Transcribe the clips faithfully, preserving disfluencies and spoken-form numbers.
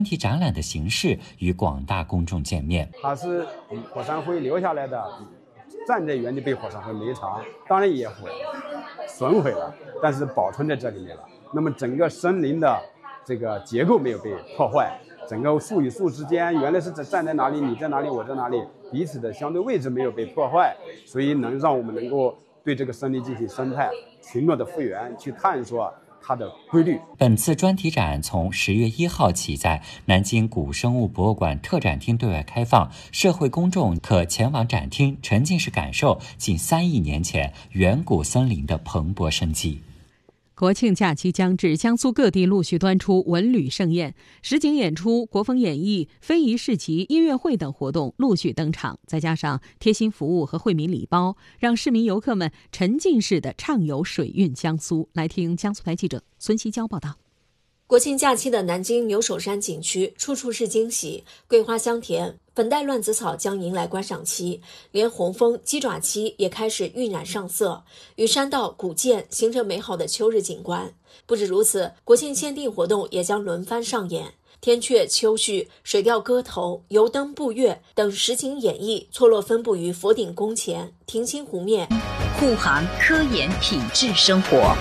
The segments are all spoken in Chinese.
体展览的形式与广大公众见面。 它是火山灰留下来的，站在原地被火山灰煤长，当然也毁损毁了，但是保存在这里面了。那么整个森林的这个结构没有被破坏，整个树与树之间原来是站在哪里，你在哪里，我在哪里，彼此的相对位置没有被破坏，所以能让我们能够对这个森林进行生态群落的复原，去探索它的规律。 本次专题展从十月一号起在南京古生物博物馆特展厅对外开放，社会公众可前往展厅沉浸式感受近三亿年前远古森林的蓬勃生机。 国庆假期将至，江苏各地陆续端出文旅盛宴，实景演出、国风演艺、非遗市集、音乐会等活动陆续登场，再加上贴心服务和惠民礼包，让市民游客们沉浸式的畅游水韵江苏。来听江苏台记者孙希娇报道。 国庆假期的南京牛首山景区处处是惊喜，桂花香甜，粉黛乱子草将迎来观赏期，连红枫、鸡爪期也开始晕染上色，与山道、古建形成美好的秋日景观。不止如此，国庆限定活动也将轮番上演，天阙、秋序、水调歌头、油灯步月等实景演绎错落分布于佛顶宫前、亭心湖面， 护航科研品质生活。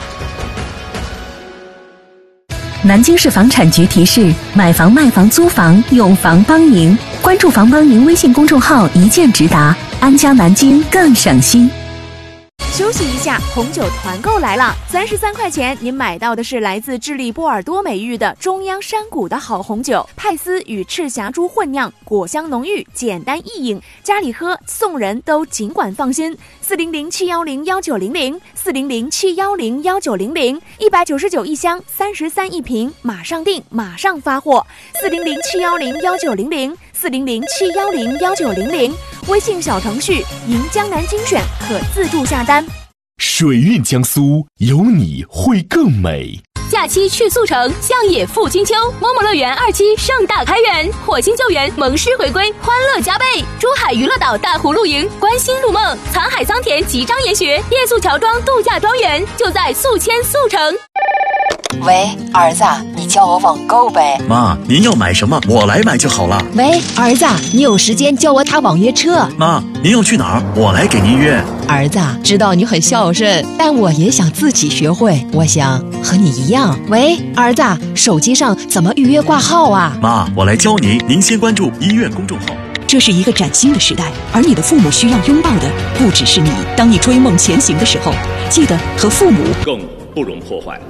南京市房产局提示：买房、卖房、租房，有房帮您。关注房帮您微信公众号，一键直达，安家南京更省心。 休息一下，红酒团购来了！三十三块钱，您买到的是来自智利波尔多美誉的中央山谷的好红酒，派斯与赤霞珠混酿，果香浓郁，简单易饮，家里喝送人都尽管放心。四零零七幺零幺九零零，四零零七幺零幺九零零，一百九十九一箱，三十三一瓶，马上订，马上发货。四零零七幺零幺九零零，四零零七幺零幺九零零，微信小程序“迎江南精选”可自助下单。 水韵江苏，有你会更美。 假期去速成，乡野赴金秋，某某乐园二期盛大开园，火星救援，萌狮回归，欢乐加倍。珠海娱乐岛大湖露营，观星入梦，残海桑田集章研学，夜宿乔庄度假庄园，就在宿迁速城。 喂，儿子，你叫我网购呗。 妈，您要买什么我来买就好了。 喂，儿子，你有时间叫我打网约车。 妈，您要去哪儿我来给您约。 儿子，知道你很孝顺，但我也想自己学会，我想和你一样。喂，儿子，手机上怎么预约挂号啊？ 妈，我来教您，您先关注医院公众号。 这是一个崭新的时代，而你的父母需要拥抱的不只是你。当你追梦前行的时候，记得和父母更不容破坏。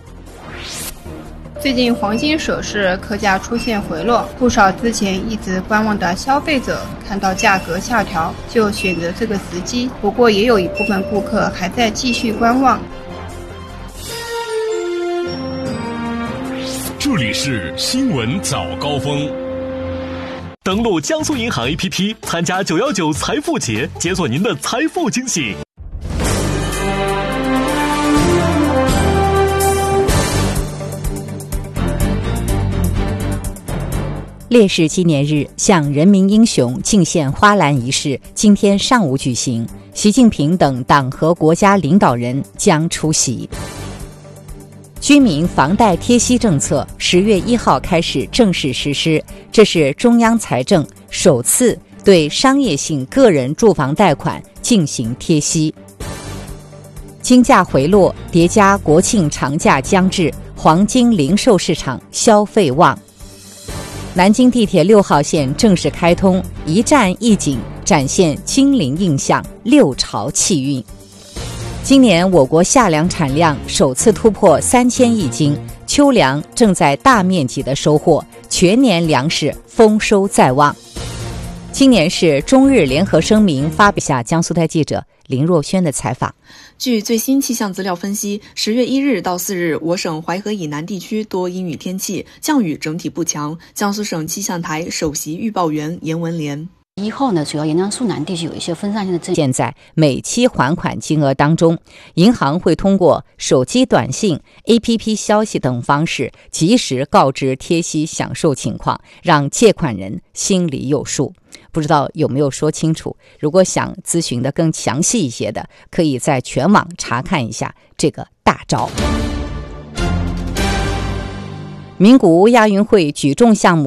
最近黄金首饰客价出现回落，不少之前一直观望的消费者看到价格下调，就选择这个时机。不过也有一部分顾客还在继续观望。 这里是新闻早高峰。登录江苏银行 A P P， 参加九一九财富节，解锁您的财富惊喜。 烈士纪念日向人民英雄敬献花篮仪式今天上午举行，习近平等党和国家领导人将出席。居民房贷贴息政策十月一号开始正式实施，这是中央财政首次对商业性个人住房贷款进行贴息。金价回落叠加国庆长假将至，黄金零售市场消费旺。南京地铁六号线正式开通，一站一景，展现金陵印象，六朝气韵。今年我国夏粮产量首次突破三千亿斤，秋粮正在大面积的收获，全年粮食丰收在望。今年是中日联合声明发表下，江苏台记者林若轩的采访。 据最新气象资料分析，十月一日到四日，我省淮河以南地区多阴雨天气，降雨整体不强。江苏省气象台首席预报员严文莲。 以后呢，主要沿江苏南地区有一些分散性的阵。 现在每期还款金额当中，银行会通过手机短信、A P P 消息等方式及时告知贴息享受情况，让借款人心里有数。不知道有没有说清楚？如果想咨询的更详细一些的，可以在全网查看一下这个大招。 名古屋亚运会举重项目